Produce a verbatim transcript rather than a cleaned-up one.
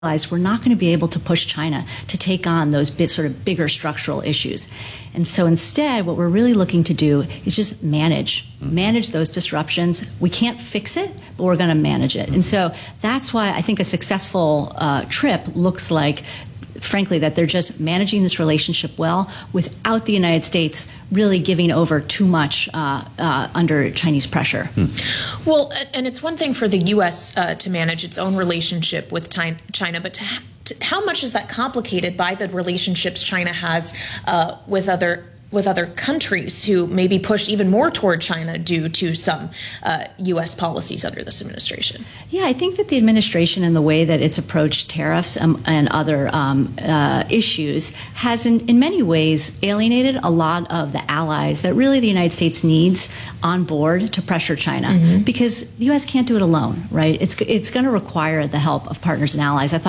We're not going to be able to push China to take on those big, sort of bigger structural issues. And so instead, what we're really looking to do is just manage, manage those disruptions. We can't fix it, but we're going to manage it. And so that's why I think a successful uh, trip looks like, frankly, that they're just managing this relationship well without the United States really giving over too much uh, uh, under Chinese pressure. Hmm. Well, and it's one thing for the U S uh, to manage its own relationship with China, but to, to, how much is that complicated by the relationships China has uh, with other with other countries who maybe push even more toward China due to some uh, U S policies under this administration? Yeah, I think that the administration and the way that it's approached tariffs um, and other um, uh, issues has in, in many ways alienated a lot of the allies that really the United States needs on board to pressure China, mm-hmm. because the U S can't do it alone, right? It's, it's going to require the help of partners and allies. I thought